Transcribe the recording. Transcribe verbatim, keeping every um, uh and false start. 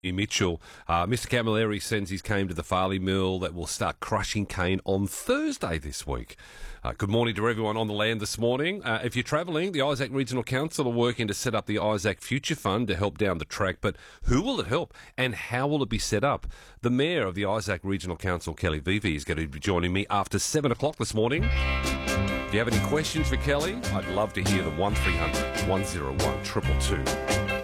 Mitchell. Uh, Mister Camilleri sends his cane to the Farley Mill that will start crushing cane on Thursday this week. Uh, good morning to everyone on the land this morning. Uh, if you're travelling, the Isaac Regional Council are working to set up the Isaac Future Fund to help down the track, but who will it help and how will it be set up? The Mayor of the Isaac Regional Council, Kelly Vivi, is going to be joining me after seven o'clock this morning. If you have any questions for Kelly, I'd love to hear them. one three hundred one oh one two two two.